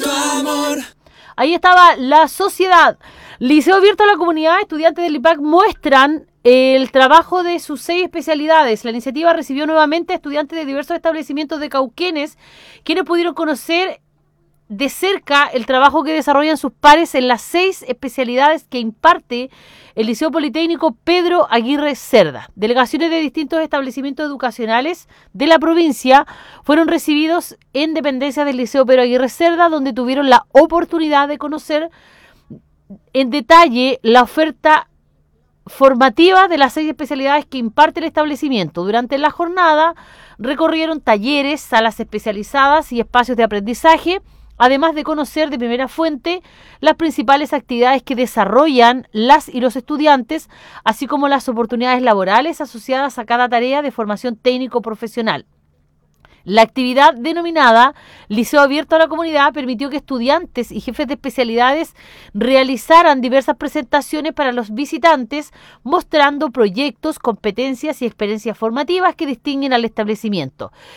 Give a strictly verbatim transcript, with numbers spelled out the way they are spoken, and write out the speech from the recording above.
tu amor. Ahí estaba La Sociedad. Liceo abierto a la comunidad, estudiantes del I P A C muestran el trabajo de sus seis especialidades. La iniciativa recibió nuevamente a estudiantes de diversos establecimientos de Cauquenes, quienes pudieron conocer de cerca el trabajo que desarrollan sus pares en las seis especialidades que imparte el Liceo Politécnico Pedro Aguirre Cerda. Delegaciones de distintos establecimientos educacionales de la provincia fueron recibidos en dependencias del Liceo Pedro Aguirre Cerda, donde tuvieron la oportunidad de conocer en detalle la oferta formativa de las seis especialidades que imparte el establecimiento. Durante la jornada recorrieron talleres, salas especializadas y espacios de aprendizaje, además de conocer de primera fuente las principales actividades que desarrollan las y los estudiantes, así como las oportunidades laborales asociadas a cada tarea de formación técnico-profesional. La actividad denominada Liceo Abierto a la Comunidad permitió que estudiantes y jefes de especialidades realizaran diversas presentaciones para los visitantes, mostrando proyectos, competencias y experiencias formativas que distinguen al establecimiento.